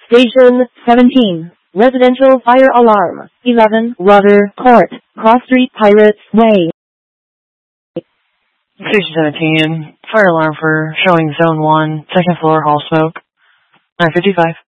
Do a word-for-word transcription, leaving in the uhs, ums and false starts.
Station seventeen. Residential fire alarm. eleven. Water Court. Cross Street Pirates Way. Station seventeen. Fire alarm for showing Zone one, second floor, hall smoke. nine fifty-five.